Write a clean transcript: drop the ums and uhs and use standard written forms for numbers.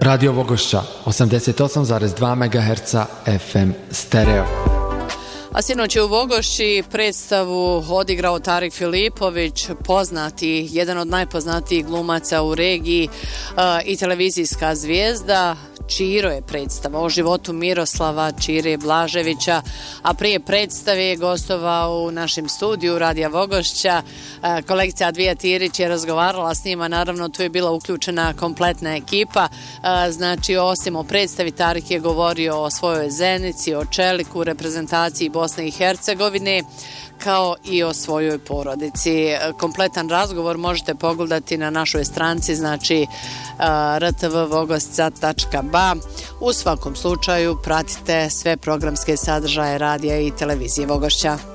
Radio Vogošća 88,2 MHz FM stereo. A sinoć je u Vogošći predstavu odigrao Tarik Filipović, poznati, jedan od najpoznatijih glumaca u regiji i televizijska zvijezda. Čiro je predstava o životu Miroslava Čire Blaževića, a prije predstave je gostovao u našem studiju Radija Vogošća. Kolegica Advija Tirić je razgovarala s njima, naravno tu je bila uključena kompletna ekipa. Znači, osim o predstavi, Tarik je govorio o svojoj Zenici, o Čeliku, reprezentaciji Bosne i Hercegovine, kao i o svojoj porodici. Kompletan razgovor možete pogledati na našoj stranci, znači rtvvogosca.ba. U svakom slučaju pratite sve programske sadržaje radija i televizije Vogošća.